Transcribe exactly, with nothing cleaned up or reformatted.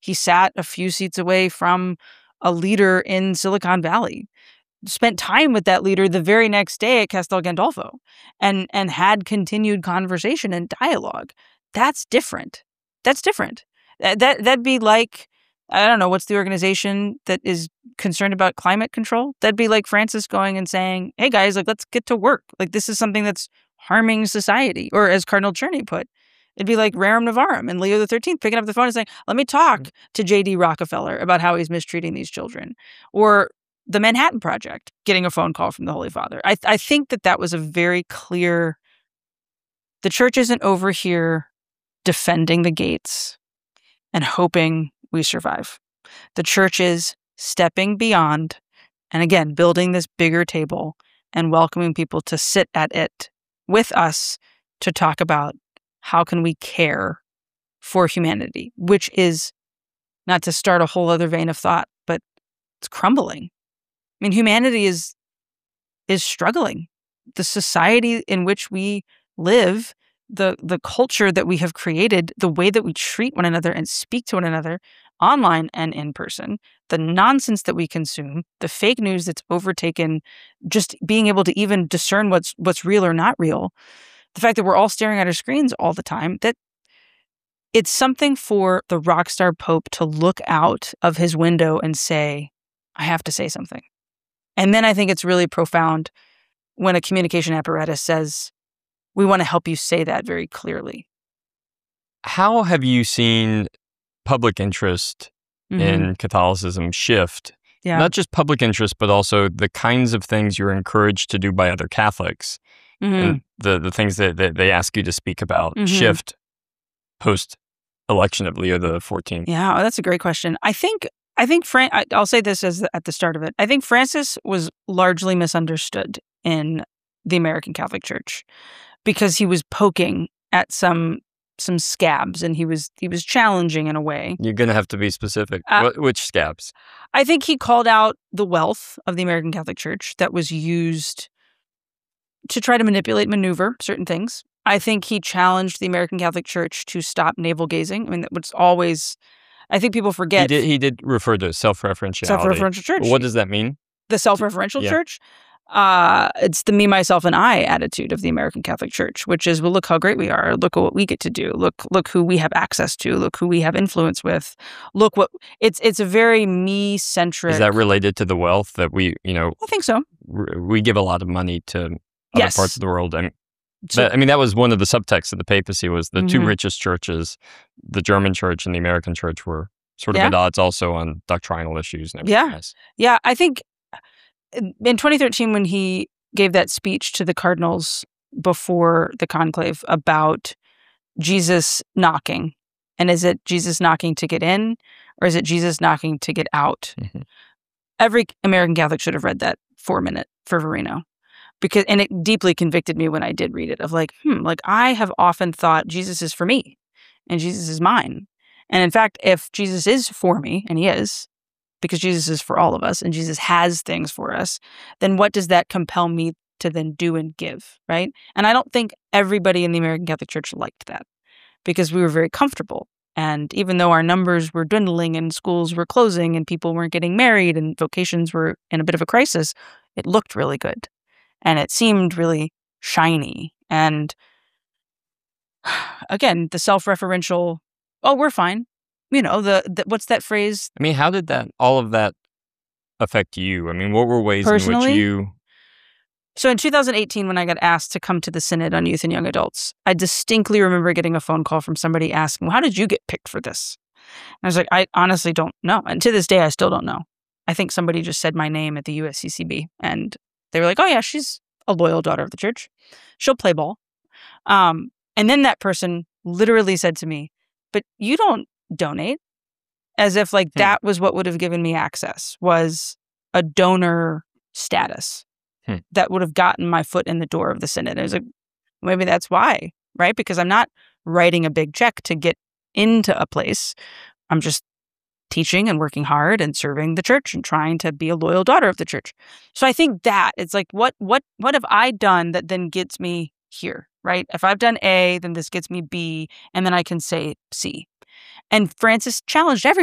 He sat a few seats away from a leader in Silicon Valley, spent time with that leader the very next day at Castel Gandolfo, and and had continued conversation and dialogue. That's different. That's different. That, that that'd be like, I don't know, what's the organization that is concerned about climate control? That'd be like Francis going and saying, hey guys, like, let's get to work. Like, this is something that's harming society. Or as Cardinal Czerny put, it'd be like Rerum Novarum and Leo the thirteenth picking up the phone and saying, let me talk to J D Rockefeller about how he's mistreating these children. Or the Manhattan Project getting a phone call from the Holy Father. I, I think that that was a very clear, the church isn't over here defending the gates and hoping we survive. The church is stepping beyond and, again, building this bigger table and welcoming people to sit at it with us to talk about how can we care for humanity, which is, not to start a whole other vein of thought, but it's crumbling. I mean, humanity is is struggling. The society in which we live, the the culture that we have created, the way that we treat one another and speak to one another online and in person, the nonsense that we consume, the fake news that's overtaken just being able to even discern what's what's real or not real, the fact that we're all staring at our screens all the time, that it's something for the rock star Pope to look out of his window and say, I have to say something. And then I think it's really profound when a communication apparatus says, we want to help you say that very clearly. How have you seen public interest Mm-hmm. in Catholicism shift? Yeah. Not just public interest, but also the kinds of things you're encouraged to do by other Catholics Mm-hmm. and the, the things that, that they ask you to speak about Mhm. shift post-election of Leo the fourteenth. Yeah, that's a great question. I think I think Fran- I, I'll say this as the, at the start of it. I think Francis was largely misunderstood in the American Catholic Church because he was poking at some some scabs and he was he was challenging in a way. You're going to have to be specific. Uh, Wh- which scabs? I think he called out the wealth of the American Catholic Church that was used to try to manipulate, maneuver certain things. I think he challenged the American Catholic Church to stop navel gazing. I mean, that was always, I think people He forget. did, he did refer to self-referentiality. Self-referential church. What does that mean? The self-referential Yeah. church. Uh, it's the me, myself, and I attitude of the American Catholic Church, which is, well, look how great we are. Look at what we get to do. Look, look who we have access to. Look who we have influence with. Look what it's. It's a very me-centric. Is that related to the wealth that we, you know, I think so. r- we give a lot of money to other Yes. parts of the world? And So- that, I mean, that was one of the subtexts of the papacy was the two Mhm. richest churches, the German church and the American church, were sort of Yeah. at odds also on doctrinal issues and everything Yeah. else. Yeah, I think in twenty thirteen, when he gave that speech to the cardinals before the conclave about Jesus knocking, and is it Jesus knocking to get in, or is it Jesus knocking to get out? Mhm. Every American Catholic should have read that four-minute fervorino, because, and it deeply convicted me when I did read it, of like, hmm, like I have often thought Jesus is for me, and Jesus is mine. And in fact, if Jesus is for me, and he is, because Jesus is for all of us and Jesus has things for us, then what does that compel me to then do and give, right? And I don't think everybody in the American Catholic Church liked that because we were very comfortable. And even though our numbers were dwindling and schools were closing and people weren't getting married and vocations were in a bit of a crisis, it looked really good. And it seemed really shiny. And again, the self-referential, oh, we're fine. You know, the, the what's that phrase? I mean, how did that, all of that affect you? I mean, what were ways in which Personally? you, So in two thousand eighteen, when I got asked to come to the Synod on Youth and Young Adults, I distinctly remember getting a phone call from somebody asking, well, how did you get picked for this? And I was like, I honestly don't know. And to this day, I still don't know. I think somebody just said my name at the U S C C B. And they were like, oh, yeah, she's a loyal daughter of the church. She'll play ball. Um, and then that person literally said to me, but you don't donate. As if like Hmm. that was what would have given me access, was a donor status. Hmm. That would have gotten my foot in the door of the Synod. I was like, maybe that's why, right? Because I'm not writing a big check to get into a place. I'm just teaching and working hard and serving the church and trying to be a loyal daughter of the church. So I think that it's like, what what what have I done that then gets me here, right? If I've done A, then this gets me B, and then I can say C. And Francis challenged everybody.